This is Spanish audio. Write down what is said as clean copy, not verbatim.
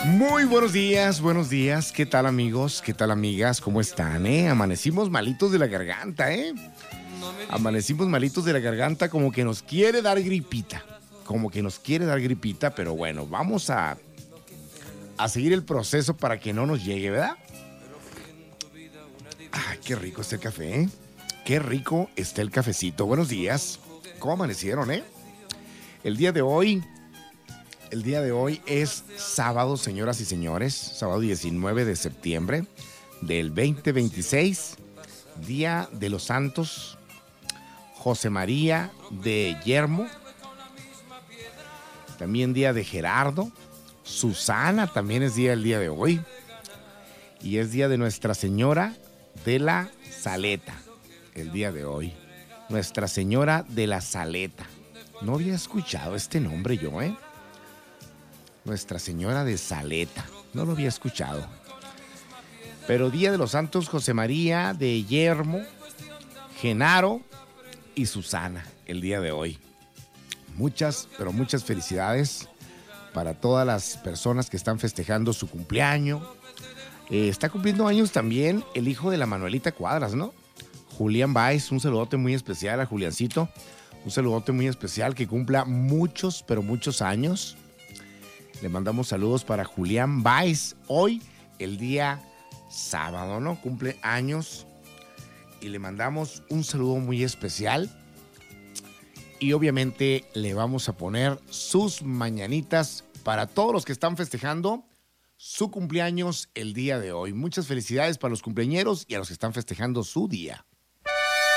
Muy buenos días, ¿qué tal amigos? ¿Qué tal amigas? ¿Cómo están, Amanecimos malitos de la garganta, Amanecimos malitos de la garganta como que nos quiere dar gripita, pero bueno, vamos a seguir el proceso para que no nos llegue, ¿verdad? Ay, qué rico está el café, Qué rico está el cafecito. Buenos días, ¿cómo amanecieron, El día de hoy es sábado, señoras y señores, sábado 19 de septiembre del 2026, Día de los Santos José María de Yermo, también día de Gerardo, Susana también es día el día de hoy, y es día de Nuestra Señora de la Saleta, el día de hoy, Nuestra Señora de la Saleta. No había escuchado este nombre yo, Nuestra Señora de Saleta, no lo había escuchado. Pero día de los santos José María de Yermo, Genaro y Susana, el día de hoy. Muchas, pero muchas felicidades para todas las personas que están festejando su cumpleaños. Está cumpliendo años también el hijo de la Manuelita Cuadras, ¿no? Julián Báez, un saludote muy especial a Juliancito. Un saludote muy especial, que cumpla muchos, pero muchos años. Le mandamos saludos para Julián Báez. Hoy, el día sábado, ¿no? Cumple años. Y le mandamos un saludo muy especial. Y obviamente le vamos a poner sus mañanitas para todos los que están festejando su cumpleaños el día de hoy. Muchas felicidades para los cumpleañeros y a los que están festejando su día.